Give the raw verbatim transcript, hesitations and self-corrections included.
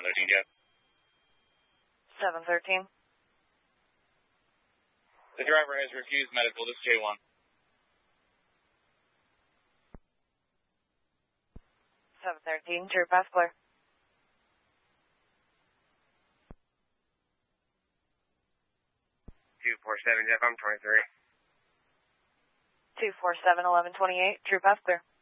thirteen, Jeff. seven thirteen. The driver has refused medical. This is J one. seven thirteen, True Pass clear. two four seven, Jeff, I'm twenty-three. two four seven, eleven twenty-eight, True Pass clear.